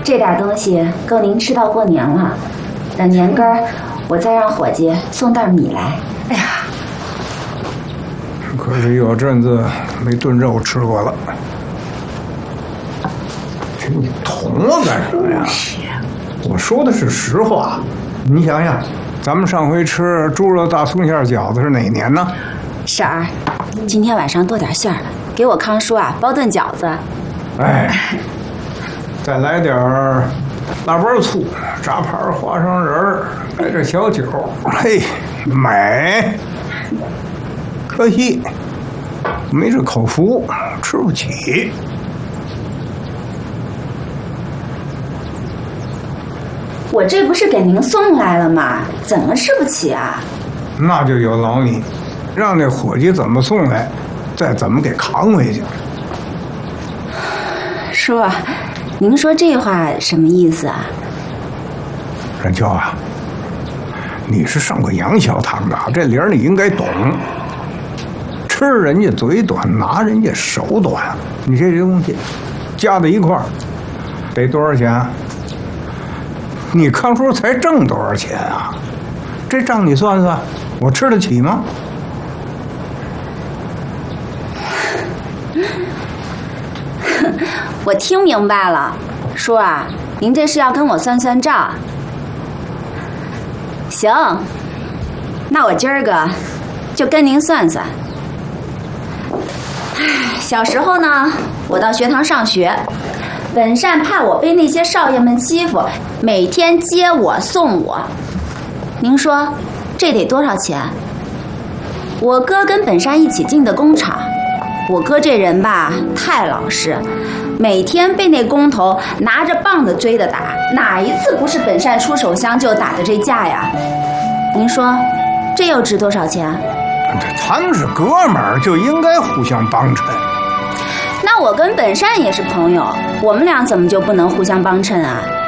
这点东西够您吃到过年了。等年根儿，我再让伙计送袋米来。 哎呀， 可是有阵子没炖肉吃过了。你捅我干什么呀？我说的是实话。你想想，咱们上回吃猪肉大葱馅饺子是哪年呢？ 婶儿，今天晚上多点馅儿，给我康叔啊包顿饺子。 哎，再来点腊八醋，炸盘花生仁儿，来点小酒，嘿，美。可惜没这口福，吃不起。 我这不是给您送来了吗？怎么吃不起啊？ 那就有劳你，让那伙计怎么送来，再怎么给扛回去。 叔，您说这话什么意思啊？ 冉秋啊，你是上过洋小堂的，这理儿你应该懂。吃人家嘴短，拿人家手短，你这东西加在一块儿得多少钱？你康叔才挣多少钱啊？这账你算算，我吃得起吗？ 我听明白了，叔啊，您这是要跟我算算账。行，那我今儿个就跟您算算。小时候呢，我到学堂上学，本善怕我被那些少爷们欺负，每天接我送我。您说这得多少钱？我哥跟本善一起进的工厂，我哥这人吧太老实，每天被那工头拿着棒子追着打，哪一次不是本善出手相救打的这架呀？您说这又值多少钱？ 咱们是哥们儿，就应该互相帮衬。 那我跟本善也是朋友，我们俩怎么就不能互相帮衬啊？